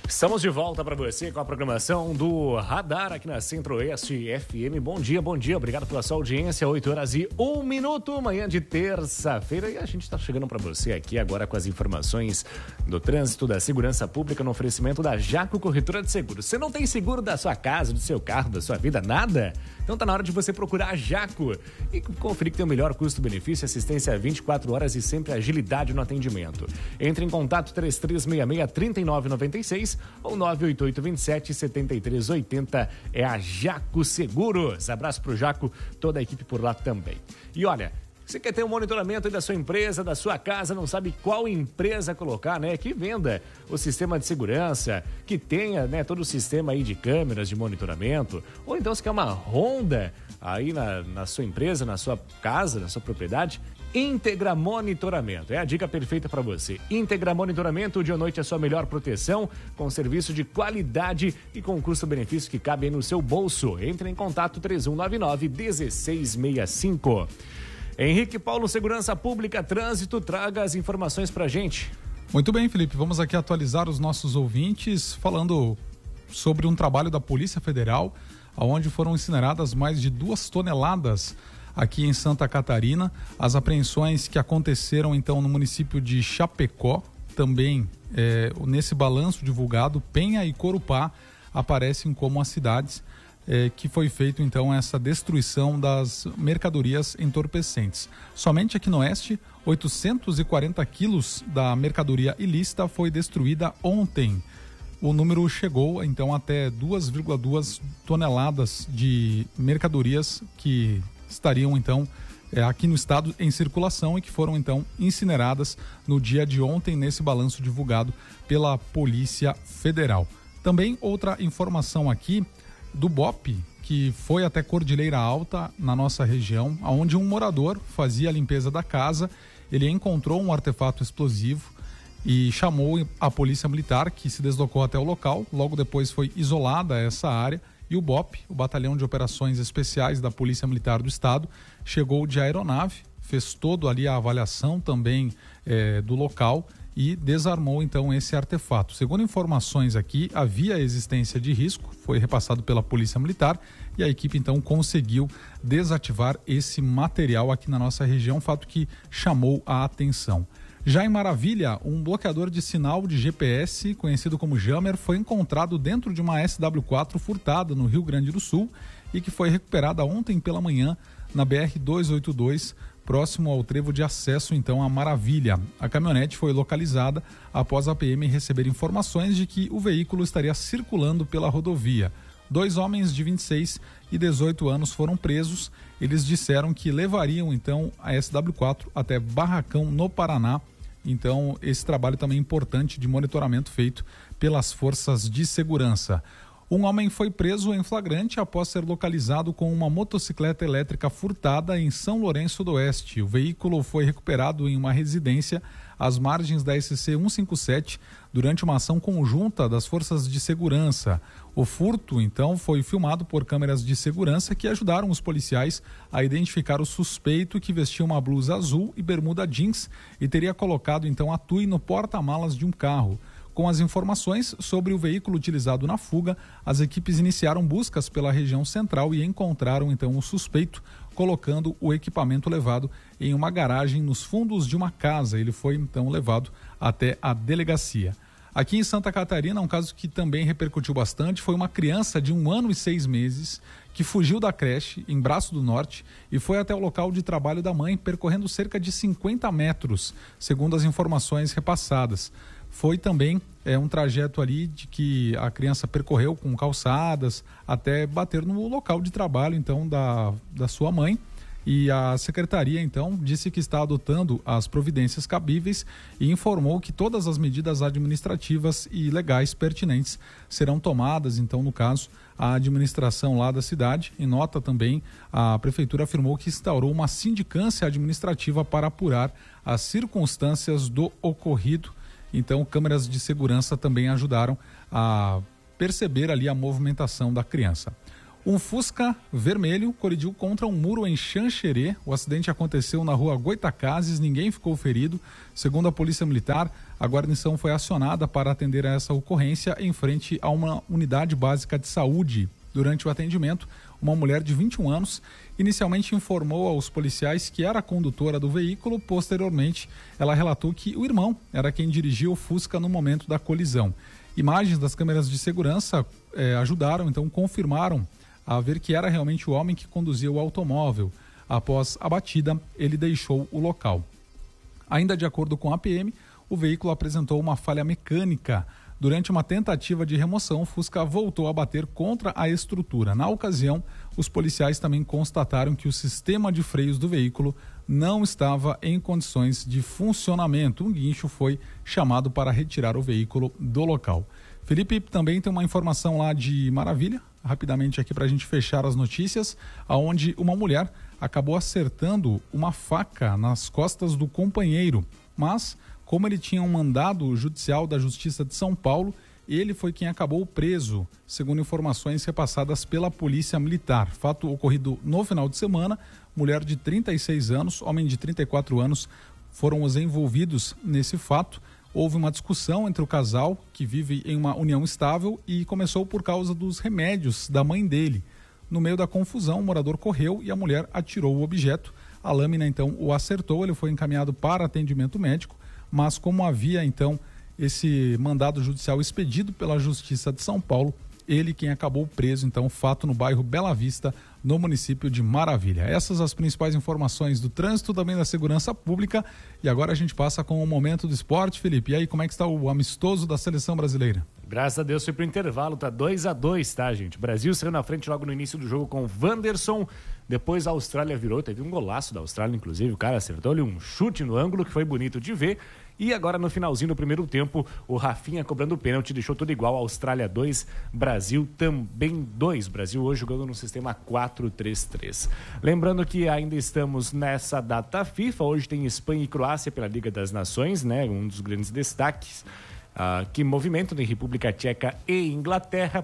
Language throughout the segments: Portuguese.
Estamos de volta para você com a programação do Radar aqui na Centro-Oeste FM. Bom dia, obrigado pela sua audiência. 8h01, manhã de terça-feira, e a gente está chegando para você aqui agora com as informações do trânsito, da segurança pública no oferecimento da Jaco Corretora de Seguros. Você não tem seguro da sua casa, do seu carro, da sua vida, nada? Então tá na hora de você procurar a Jaco e conferir que tem o melhor custo-benefício, assistência 24 horas e sempre agilidade no atendimento. Entre em contato 3366-3996 ou 988-27-7380. É a Jaco Seguros. Abraço pro Jaco, toda a equipe por lá também. E olha, você quer ter um monitoramento aí da sua empresa, da sua casa, não sabe qual empresa colocar, né? Que venda o sistema de segurança, que tenha, né, todo o sistema aí de câmeras de monitoramento. Ou então você quer uma ronda aí na sua empresa, na sua casa, na sua propriedade. Íntegra Monitoramento, é a dica perfeita para você. Íntegra Monitoramento, dia e noite é a sua melhor proteção, com serviço de qualidade e com custo-benefício que cabe aí no seu bolso. Entre em contato 3199-1665. Henrique Paulo, Segurança Pública, Trânsito, traga as informações pra gente. Muito bem, Felipe, vamos aqui atualizar os nossos ouvintes falando sobre um trabalho da Polícia Federal, onde foram incineradas mais de 2 toneladas aqui em Santa Catarina. As apreensões que aconteceram então no município de Chapecó, também nesse balanço divulgado, Penha e Corupá aparecem como as cidades que foi feito então essa destruição das mercadorias entorpecentes. Somente aqui no oeste, 840 quilos da mercadoria ilícita foi destruída ontem. O número chegou então até 2,2 toneladas de mercadorias que estariam então aqui no estado em circulação e que foram então incineradas no dia de ontem nesse balanço divulgado pela Polícia Federal. Também outra informação aqui do BOP, que foi até Cordilheira Alta, na nossa região, onde um morador fazia a limpeza da casa. Ele encontrou um artefato explosivo e chamou a Polícia Militar, que se deslocou até o local. Logo depois foi isolada essa área e o BOP, o Batalhão de Operações Especiais da Polícia Militar do Estado, chegou de aeronave, fez toda ali a avaliação também do local e desarmou então esse artefato. Segundo informações aqui, havia existência de risco, foi repassado pela Polícia Militar e a equipe então conseguiu desativar esse material aqui na nossa região, fato que chamou a atenção. Já em Maravilha, um bloqueador de sinal de GPS, conhecido como jammer, foi encontrado dentro de uma SW4 furtada no Rio Grande do Sul e que foi recuperada ontem pela manhã na BR-282, próximo ao trevo de acesso então a Maravilha. A caminhonete foi localizada após a PM receber informações de que o veículo estaria circulando pela rodovia. 2 homens de 26 e 18 anos foram presos. Eles disseram que levariam então a SW4 até Barracão, no Paraná. Então, esse trabalho também importante de monitoramento feito pelas forças de segurança. Um homem foi preso em flagrante após ser localizado com uma motocicleta elétrica furtada em São Lourenço do Oeste. O veículo foi recuperado em uma residência às margens da SC 157 durante uma ação conjunta das forças de segurança. O furto, então, foi filmado por câmeras de segurança que ajudaram os policiais a identificar o suspeito, que vestia uma blusa azul e bermuda jeans e teria colocado, então, a tui no porta-malas de um carro. Com as informações sobre o veículo utilizado na fuga, as equipes iniciaram buscas pela região central e encontraram então o suspeito colocando o equipamento levado em uma garagem nos fundos de uma casa. Ele foi então levado até a delegacia. Aqui em Santa Catarina, um caso que também repercutiu bastante foi uma criança de 1 ano e 6 meses que fugiu da creche em Braço do Norte e foi até o local de trabalho da mãe, percorrendo cerca de 50 metros, segundo as informações repassadas. Foi também um trajeto ali de que a criança percorreu com calçadas até bater no local de trabalho então da sua mãe, e a secretaria então disse que está adotando as providências cabíveis e informou que todas as medidas administrativas e legais pertinentes serão tomadas. Então, no caso, a administração lá da cidade, em nota também, a prefeitura afirmou que instaurou uma sindicância administrativa para apurar as circunstâncias do ocorrido. Então, câmeras de segurança também ajudaram a perceber ali a movimentação da criança. Um Fusca vermelho colidiu contra um muro em Xanxerê. O acidente aconteceu na rua Goitacazes, ninguém ficou ferido. Segundo a Polícia Militar, a guarnição foi acionada para atender a essa ocorrência em frente a uma unidade básica de saúde. Durante o atendimento, uma mulher de 21 anos inicialmente informou aos policiais que era a condutora do veículo. Posteriormente, ela relatou que o irmão era quem dirigia o Fusca no momento da colisão. Imagens das câmeras de segurança ajudaram, então confirmaram a ver que era realmente o homem que conduzia o automóvel. Após a batida, ele deixou o local. Ainda de acordo com a PM, o veículo apresentou uma falha mecânica. Durante uma tentativa de remoção, o Fusca voltou a bater contra a estrutura. Na ocasião, os policiais também constataram que o sistema de freios do veículo não estava em condições de funcionamento. Um guincho foi chamado para retirar o veículo do local. Felipe, também tem uma informação lá de Maravilha, rapidamente aqui para a gente fechar as notícias, aonde uma mulher acabou acertando uma faca nas costas do companheiro, mas como ele tinha um mandado judicial da Justiça de São Paulo, ele foi quem acabou preso, segundo informações repassadas pela Polícia Militar. Fato ocorrido no final de semana, mulher de 36 anos, homem de 34 anos foram os envolvidos nesse fato. Houve uma discussão entre o casal, que vive em uma união estável, e começou por causa dos remédios da mãe dele. No meio da confusão, o morador correu e a mulher atirou o objeto. A lâmina, então, o acertou, ele foi encaminhado para atendimento médico, mas como havia, então, esse mandado judicial expedido pela Justiça de São Paulo, ele quem acabou preso, então, fato no bairro Bela Vista, no município de Maravilha. Essas as principais informações do trânsito, também da segurança pública. E agora a gente passa com o momento do esporte, Felipe. E aí, como é que está o amistoso da seleção brasileira? Graças a Deus foi pro intervalo, tá 2-2, tá, gente? O Brasil saiu na frente logo no início do jogo com o Wanderson. Depois a Austrália virou, teve um golaço da Austrália, inclusive. O cara acertou-lhe um chute no ângulo que foi bonito de ver. E agora no finalzinho do primeiro tempo, o Rafinha cobrando o pênalti, deixou tudo igual. Austrália 2, Brasil também 2. Brasil hoje jogando no sistema 4-3-3. Lembrando que ainda estamos nessa data FIFA. Hoje tem Espanha e Croácia pela Liga das Nações, né? Um dos grandes destaques que movimentam em República Tcheca e Inglaterra.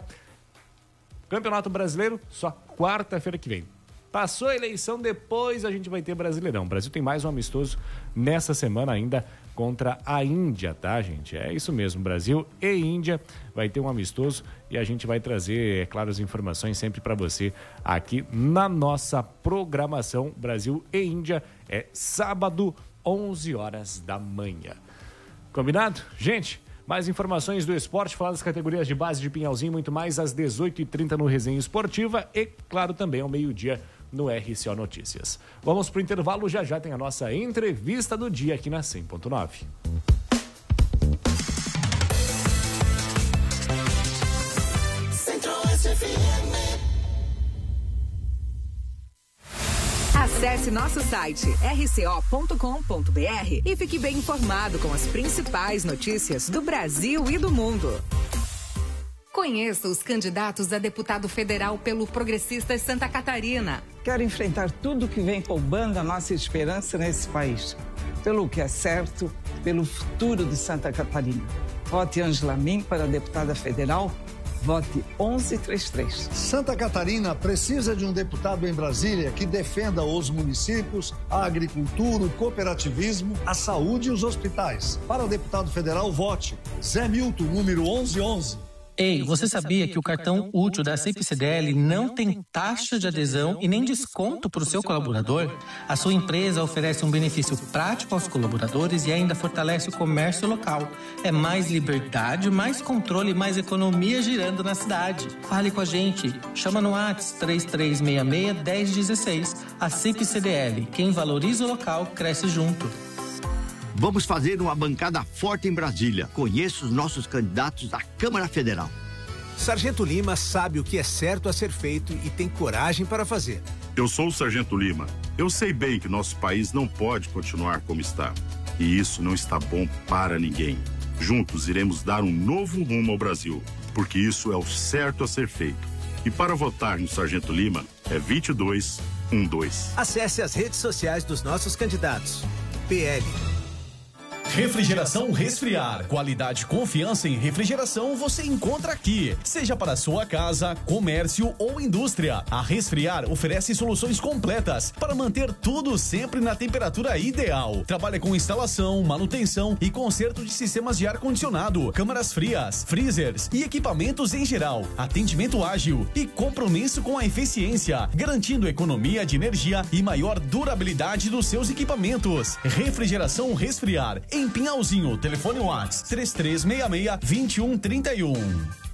Campeonato Brasileiro só quarta-feira que vem. Passou a eleição, depois a gente vai ter Brasileirão. O Brasil tem mais um amistoso nessa semana ainda contra a Índia, tá, gente? É isso mesmo, Brasil e Índia vai ter um amistoso e a gente vai trazer, é claro, as informações sempre para você aqui na nossa programação. Brasil e Índia é sábado, 11 horas da manhã. Combinado? Gente, mais informações do esporte, falar das categorias de base de Pinhalzinho, muito mais às 18h30 no Resenha Esportiva e, claro, também ao meio-dia no RCO Notícias. Vamos pro intervalo, já tem a nossa entrevista do dia aqui na 100.9. Acesse nosso site rco.com.br e fique bem informado com as principais notícias do Brasil e do mundo. Conheça os candidatos a deputado federal pelo Progressistas Santa Catarina. Quero enfrentar tudo que vem roubando a nossa esperança nesse país. Pelo que é certo, pelo futuro de Santa Catarina. Vote Ângela Min para deputada federal. Vote 1133. Santa Catarina precisa de um deputado em Brasília que defenda os municípios, a agricultura, o cooperativismo, a saúde e os hospitais. Para o deputado federal, vote Zé Milton, número 1111. Ei, você sabia que o cartão útil da CPCDL não tem taxa de adesão e nem desconto para o seu colaborador? A sua empresa oferece um benefício prático aos colaboradores e ainda fortalece o comércio local. É mais liberdade, mais controle e mais economia girando na cidade. Fale com a gente. Chama no WhatsApp 3366-1016. A CPCDL. Quem valoriza o local, cresce junto. Vamos fazer uma bancada forte em Brasília. Conheça os nossos candidatos à Câmara Federal. Sargento Lima sabe o que é certo a ser feito e tem coragem para fazer. Eu sou o Sargento Lima. Eu sei bem que nosso país não pode continuar como está. E isso não está bom para ninguém. Juntos iremos dar um novo rumo ao Brasil, porque isso é o certo a ser feito. E para votar no Sargento Lima é 2212. Acesse as redes sociais dos nossos candidatos. PL. Refrigeração Resfriar. Qualidade e confiança em refrigeração você encontra aqui. Seja para sua casa, comércio ou indústria. A Resfriar oferece soluções completas para manter tudo sempre na temperatura ideal. Trabalha com instalação, manutenção e conserto de sistemas de ar-condicionado, câmaras frias, freezers e equipamentos em geral. Atendimento ágil e compromisso com a eficiência, garantindo economia de energia e maior durabilidade dos seus equipamentos. Refrigeração Resfriar, em Pinhalzinho, telefone WhatsApp 3366-2131.